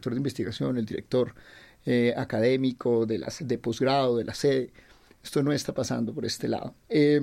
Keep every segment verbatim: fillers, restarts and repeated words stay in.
director de investigación, el director eh, académico de, la, de posgrado, de la sede. Esto no está pasando por este lado. Eh,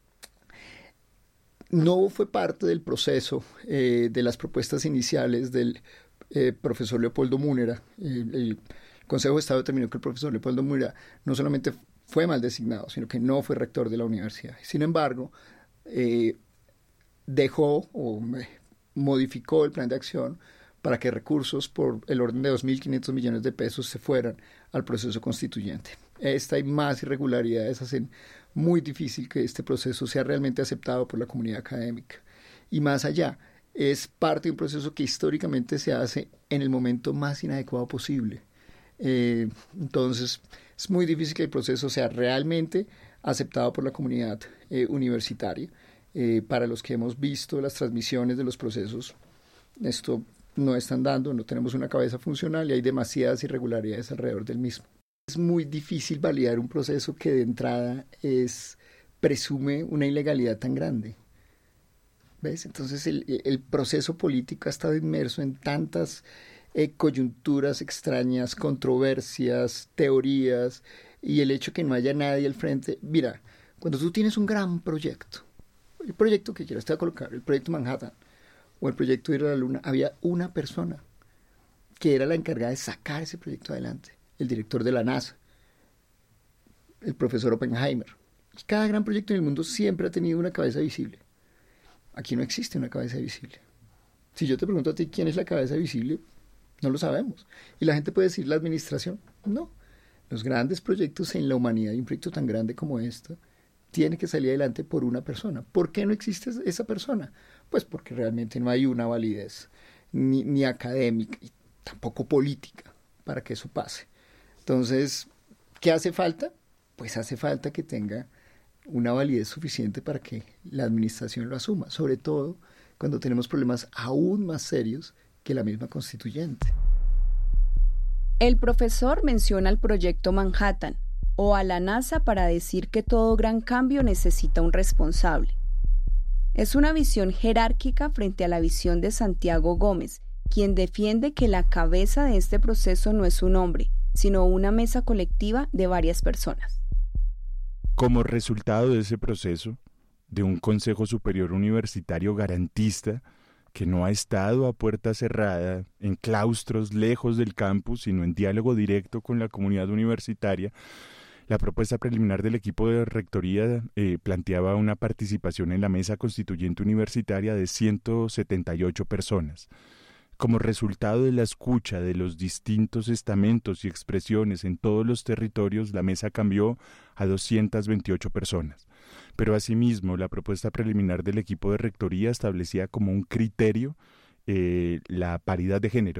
no fue parte del proceso eh, de las propuestas iniciales del eh, profesor Leopoldo Múnera. El, el Consejo de Estado determinó que el profesor Leopoldo Múnera no solamente fue mal designado, sino que no fue rector de la universidad. Sin embargo, eh, dejó o modificó el plan de acción para que recursos por el orden de dos mil quinientos millones de pesos se fueran al proceso constituyente. Esta y más irregularidades hacen muy difícil que este proceso sea realmente aceptado por la comunidad académica. Y más allá, es parte de un proceso que históricamente se hace en el momento más inadecuado posible. Eh, entonces, es muy difícil que el proceso sea realmente aceptado por la comunidad eh, universitaria. Eh, para los que hemos visto las transmisiones de los procesos, esto no están dando, no tenemos una cabeza funcional y hay demasiadas irregularidades alrededor del mismo. Es muy difícil validar un proceso que de entrada es, presume una ilegalidad tan grande. ¿Ves? Entonces el, el proceso político ha estado inmerso en tantas eh, coyunturas extrañas, controversias, teorías, y el hecho que no haya nadie al frente. Mira, cuando tú tienes un gran proyecto, el proyecto que quieras te va a colocar, el proyecto Manhattan o el proyecto de ir a la luna, había una persona que era la encargada de sacar ese proyecto adelante, el director de la NASA, el profesor Oppenheimer. Y cada gran proyecto en el mundo siempre ha tenido una cabeza visible. Aquí no existe una cabeza visible. Si yo te pregunto a ti quién es la cabeza visible, no lo sabemos. Y la gente puede decir la administración. No. Los grandes proyectos en la humanidad, y un proyecto tan grande como este, tiene que salir adelante por una persona. ¿Por qué no existe esa persona? Pues porque realmente no hay una validez, ni, ni académica, y tampoco política, para que eso pase. Entonces, ¿qué hace falta? Pues hace falta que tenga una validez suficiente para que la administración lo asuma, sobre todo cuando tenemos problemas aún más serios que la misma constituyente. El profesor menciona el proyecto Manhattan, o a la NASA para decir que todo gran cambio necesita un responsable. Es una visión jerárquica frente a la visión de Santiago Gómez, quien defiende que la cabeza de este proceso no es un hombre, sino una mesa colectiva de varias personas. Como resultado de ese proceso, de un Consejo Superior Universitario garantista que no ha estado a puerta cerrada, en claustros lejos del campus, sino en diálogo directo con la comunidad universitaria, la propuesta preliminar del equipo de rectoría eh, planteaba una participación en la mesa constituyente universitaria de ciento setenta y ocho personas. Como resultado de la escucha de los distintos estamentos y expresiones en todos los territorios, la mesa cambió a doscientas veintiocho personas. Pero asimismo, la propuesta preliminar del equipo de rectoría establecía como un criterio eh, la paridad de género.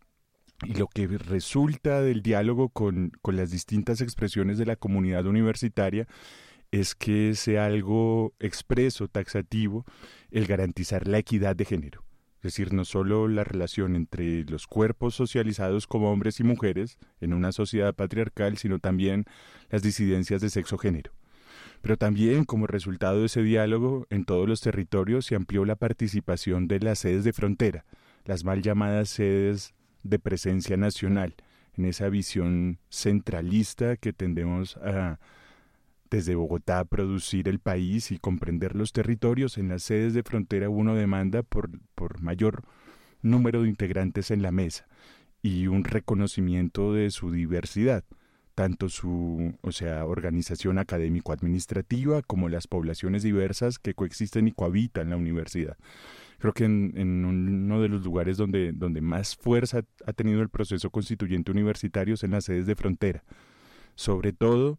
Y lo que resulta del diálogo con, con las distintas expresiones de la comunidad universitaria es que sea algo expreso, taxativo, el garantizar la equidad de género. Es decir, no solo la relación entre los cuerpos socializados como hombres y mujeres en una sociedad patriarcal, sino también las disidencias de sexo-género. Pero también, como resultado de ese diálogo, en todos los territorios se amplió la participación de las sedes de frontera, las mal llamadas sedes de presencia nacional, en esa visión centralista que tendemos a, desde Bogotá, a producir el país y comprender los territorios. En las sedes de frontera uno demanda por, por mayor número de integrantes en la mesa y un reconocimiento de su diversidad, tanto su, o sea, organización académico-administrativa como las poblaciones diversas que coexisten y cohabitan la universidad. Creo que en, en uno de los lugares donde, donde más fuerza ha tenido el proceso constituyente universitario es en las sedes de frontera, sobre todo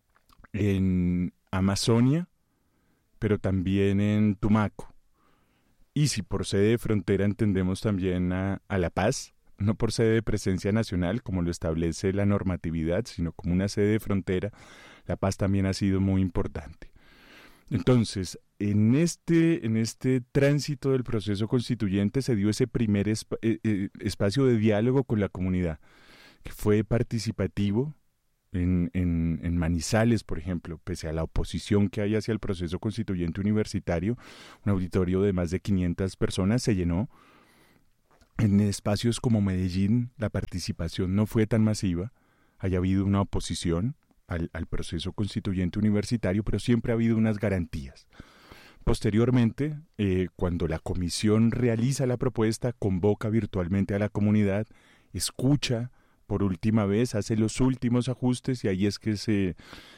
en Amazonia, pero también en Tumaco. Y si por sede de frontera entendemos también a, a La Paz, no por sede de presencia nacional, como lo establece la normatividad, sino como una sede de frontera, La Paz también ha sido muy importante. Entonces, en este, en este tránsito del proceso constituyente se dio ese primer esp- eh, eh, espacio de diálogo con la comunidad, que fue participativo. En, en, en Manizales, por ejemplo, pese a la oposición que hay hacia el proceso constituyente universitario, un auditorio de más de quinientas personas se llenó En espacios como Medellín la participación no fue tan masiva, haya habido una oposición al, al proceso constituyente universitario, pero siempre ha habido unas garantías. Posteriormente, eh, cuando la comisión realiza la propuesta, convoca virtualmente a la comunidad, escucha por última vez, hace los últimos ajustes y ahí es que se,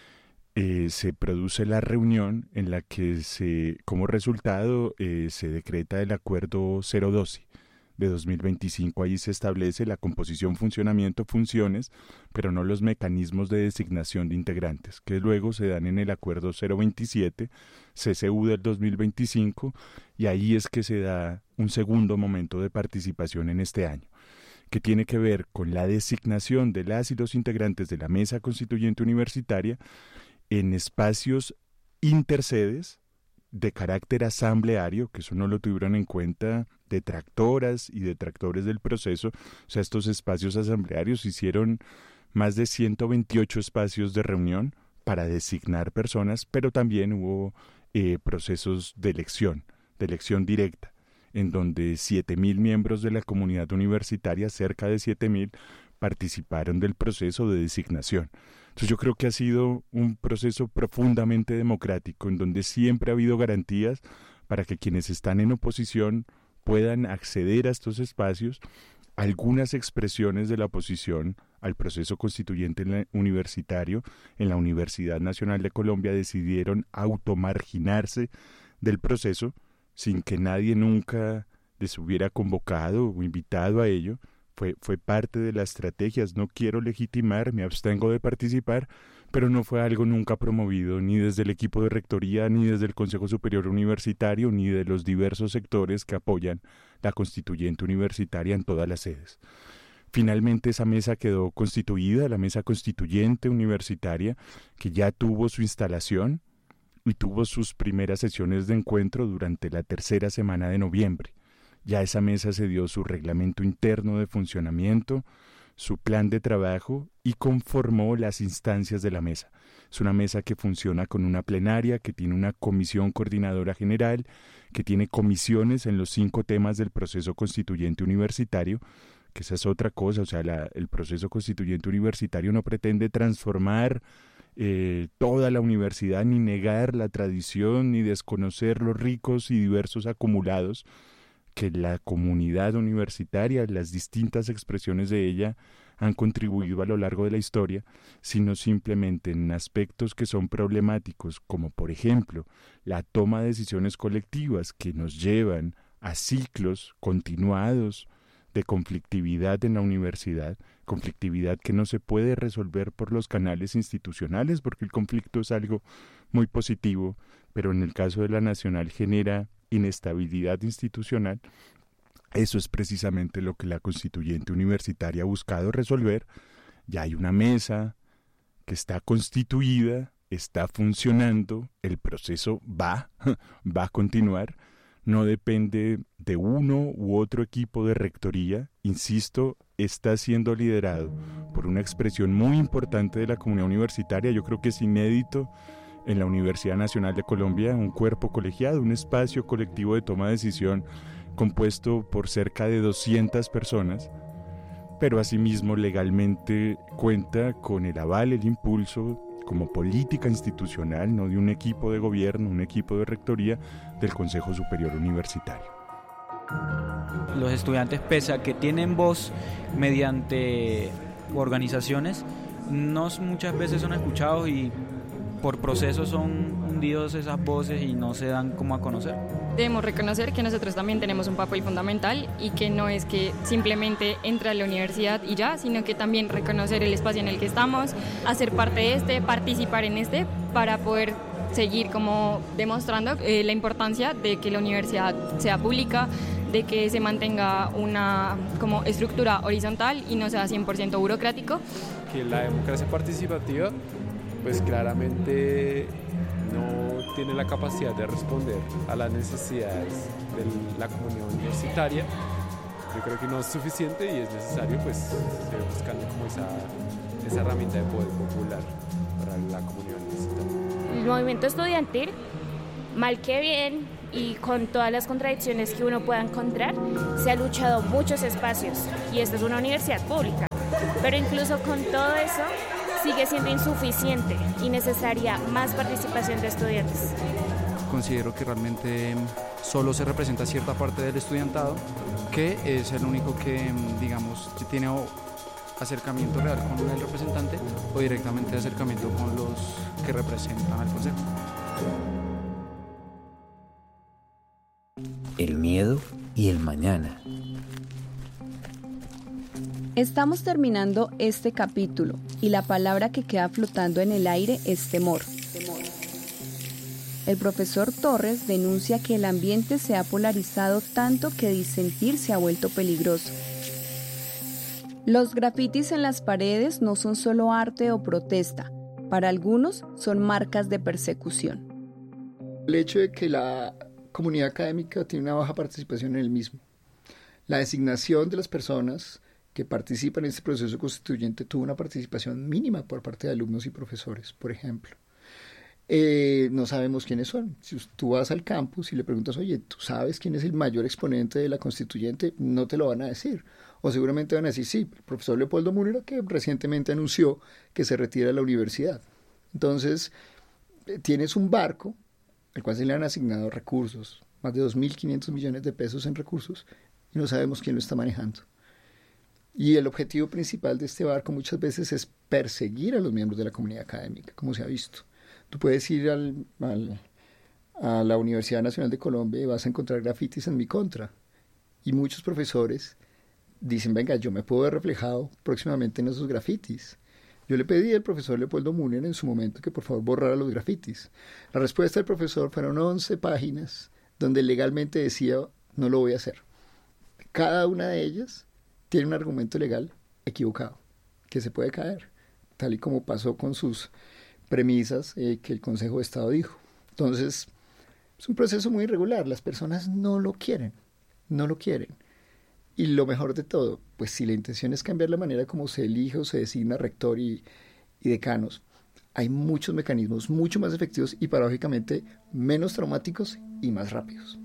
eh, se produce la reunión en la que se, como resultado eh, se decreta el acuerdo cero doce de dos mil veinticinco. Ahí se establece la composición, funcionamiento, funciones, pero no los mecanismos de designación de integrantes, que luego se dan en el acuerdo cero veintisiete, C C U del dos mil veinticinco, y ahí es que se da un segundo momento de participación en este año, que tiene que ver con la designación de las y los integrantes de la Mesa Constituyente Universitaria en espacios intersedes de carácter asambleario, que eso no lo tuvieron en cuenta detractoras y detractores del proceso. O sea, estos espacios asamblearios hicieron más de ciento veintiocho espacios de reunión para designar personas, pero también hubo eh, procesos de elección, de elección directa, en donde siete mil miembros de la comunidad universitaria, cerca de siete mil, participaron del proceso de designación. Entonces yo creo que ha sido un proceso profundamente democrático, en donde siempre ha habido garantías para que quienes están en oposición puedan acceder a estos espacios. Algunas expresiones de la oposición al proceso constituyente universitario en la Universidad Nacional de Colombia decidieron automarginarse del proceso sin que nadie nunca les hubiera convocado o invitado a ello. Fue, fue parte de las estrategias. No quiero legitimar, me abstengo de participar, pero no fue algo nunca promovido ni desde el equipo de rectoría, ni desde el Consejo Superior Universitario, ni de los diversos sectores que apoyan la constituyente universitaria en todas las sedes. Finalmente esa mesa quedó constituida, la Mesa Constituyente Universitaria, que ya tuvo su instalación y tuvo sus primeras sesiones de encuentro durante la tercera semana de noviembre. Ya esa mesa se dio su reglamento interno de funcionamiento, su plan de trabajo y conformó las instancias de la mesa. Es una mesa que funciona con una plenaria, que tiene una comisión coordinadora general, que tiene comisiones en los cinco temas del proceso constituyente universitario, que esa es otra cosa. O sea, la, el proceso constituyente universitario no pretende transformar eh, toda la universidad, ni negar la tradición, ni desconocer los ricos y diversos acumulados que la comunidad universitaria, las distintas expresiones de ella han contribuido a lo largo de la historia, sino simplemente en aspectos que son problemáticos, como por ejemplo la toma de decisiones colectivas que nos llevan a ciclos continuados de conflictividad en la universidad, conflictividad que no se puede resolver por los canales institucionales, porque el conflicto es algo muy positivo, pero en el caso de la nacional genera inestabilidad institucional. Eso es precisamente lo que la constituyente universitaria ha buscado resolver. Ya hay una mesa que está constituida, está funcionando, el proceso va, va a continuar, no depende de uno u otro equipo de rectoría, insisto, está siendo liderado por una expresión muy importante de la comunidad universitaria. Yo creo que es inédito en la Universidad Nacional de Colombia, un cuerpo colegiado, un espacio colectivo de toma de decisión compuesto por cerca de doscientas personas, pero asimismo legalmente cuenta con el aval, el impulso como política institucional, no de un equipo de gobierno, un equipo de rectoría del Consejo Superior Universitario. Los estudiantes, pese a que tienen voz mediante organizaciones, no muchas veces son escuchados y por procesos son hundidos esas voces y no se dan como a conocer. Debemos reconocer que nosotros también tenemos un papel fundamental y que no es que simplemente entre a la universidad y ya, sino que también reconocer el espacio en el que estamos, hacer parte de este, participar en este para poder seguir como demostrando eh, la importancia de que la universidad sea pública, de que se mantenga una como estructura horizontal y no sea cien por ciento burocrático. Que la democracia participativa pues claramente no tiene la capacidad de responder a las necesidades de la comunidad universitaria. Yo creo que no es suficiente y es necesario pues seguir buscando como esa, esa herramienta de poder popular para la comunidad universitaria. El movimiento estudiantil, mal que bien, y con todas las contradicciones que uno pueda encontrar, se ha luchado muchos espacios y esta es una universidad pública, pero incluso con todo eso sigue siendo insuficiente y necesaria más participación de estudiantes. Considero que realmente solo se representa cierta parte del estudiantado, que es el único que, digamos, tiene acercamiento real con el representante o directamente acercamiento con los que representan al consejo. El miedo y el mañana. Estamos terminando este capítulo y la palabra que queda flotando en el aire es temor. El profesor Torres denuncia que el ambiente se ha polarizado tanto que disentir se ha vuelto peligroso. Los grafitis en las paredes no son solo arte o protesta, para algunos son marcas de persecución. El hecho de que la comunidad académica tiene una baja participación en el mismo. La designación de las personas que participan en este proceso constituyente tuvo una participación mínima por parte de alumnos y profesores, por ejemplo. Eh, no sabemos quiénes son. Si tú vas al campus y le preguntas, oye, ¿tú sabes quién es el mayor exponente de la constituyente? No te lo van a decir. O seguramente van a decir, sí, el profesor Leopoldo Múnera, que recientemente anunció que se retira de la universidad. Entonces, eh, tienes un barco al cual se le han asignado recursos, más de dos mil quinientos millones de pesos en recursos, y no sabemos quién lo está manejando. Y el objetivo principal de este barco muchas veces es perseguir a los miembros de la comunidad académica, como se ha visto. Tú puedes ir al, al, a la Universidad Nacional de Colombia y vas a encontrar grafitis en mi contra. Y muchos profesores dicen, venga, yo me puedo ver reflejado próximamente en esos grafitis. Yo le pedí al profesor Leopoldo Múnera en su momento que por favor borrara los grafitis. La respuesta del profesor fueron once páginas donde legalmente decía, no lo voy a hacer. Cada una de ellas tiene un argumento legal equivocado, que se puede caer, tal y como pasó con sus premisas eh, que el Consejo de Estado dijo. Entonces, es un proceso muy irregular, las personas no lo quieren, no lo quieren. Y lo mejor de todo, pues si la intención es cambiar la manera como se elige o se designa rector y, y decanos, hay muchos mecanismos mucho más efectivos y paradójicamente menos traumáticos y más rápidos.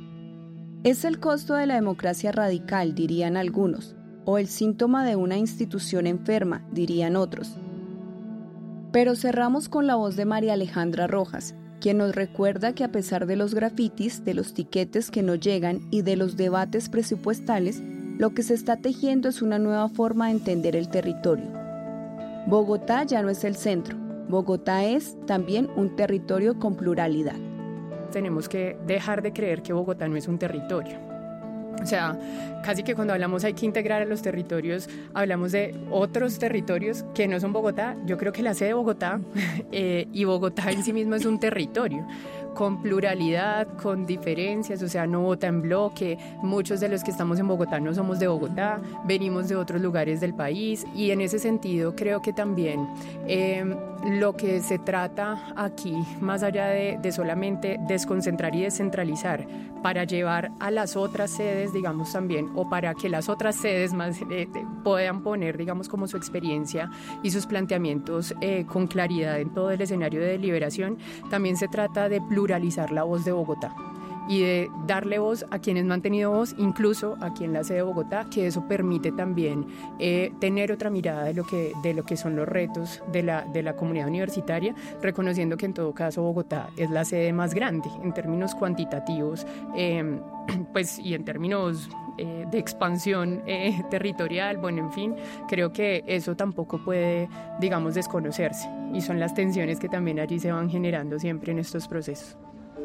Es el costo de la democracia radical, dirían algunos, o el síntoma de una institución enferma, dirían otros. Pero cerramos con la voz de María Alejandra Rojas, quien nos recuerda que a pesar de los grafitis, de los tiquetes que no llegan y de los debates presupuestales, lo que se está tejiendo es una nueva forma de entender el territorio. Bogotá ya no es el centro, Bogotá es también un territorio con pluralidad. Tenemos que dejar de creer que Bogotá no es un territorio. O sea, casi que cuando hablamos hay que integrar a los territorios, hablamos de otros territorios que no son Bogotá. Yo creo que la sede de Bogotá eh, y Bogotá en sí mismo es un territorio con pluralidad, con diferencias, o sea, no vota en bloque. Muchos de los que estamos en Bogotá no somos de Bogotá, venimos de otros lugares del país y en ese sentido creo que también eh, lo que se trata aquí, más allá de, de solamente desconcentrar y descentralizar, para llevar a las otras sedes, digamos también, o para que las otras sedes más eh, puedan poner, digamos, como su experiencia y sus planteamientos eh, con claridad en todo el escenario de deliberación, también se trata de pluralizar la voz de Bogotá y de darle voz a quienes no han tenido voz, incluso aquí en la sede de Bogotá, que eso permite también eh, tener otra mirada de lo que, de lo que son los retos de la, de la comunidad universitaria, reconociendo que en todo caso Bogotá es la sede más grande en términos cuantitativos eh, pues, y en términos eh, de expansión eh, territorial, bueno, en fin, creo que eso tampoco puede, digamos, desconocerse y son las tensiones que también allí se van generando siempre en estos procesos.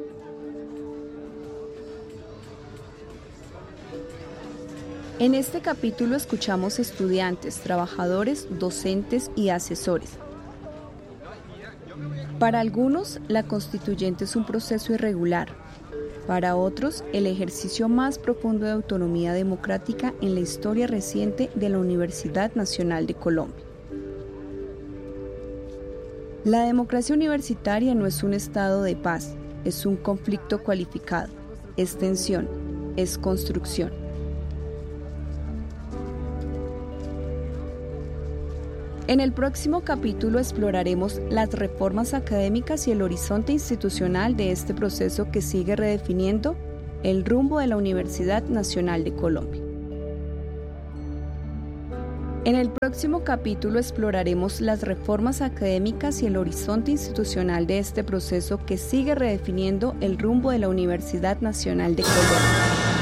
En este capítulo escuchamos estudiantes, trabajadores, docentes y asesores. Para algunos, la constituyente es un proceso irregular. Para otros, el ejercicio más profundo de autonomía democrática en la historia reciente de la Universidad Nacional de Colombia. La democracia universitaria no es un estado de paz, es un conflicto cualificado, es tensión, es construcción. En el próximo capítulo exploraremos las reformas académicas y el horizonte institucional de este proceso que sigue redefiniendo el rumbo de la Universidad Nacional de Colombia. En el próximo capítulo exploraremos las reformas académicas y el horizonte institucional de este proceso que sigue redefiniendo el rumbo de la Universidad Nacional de Colombia.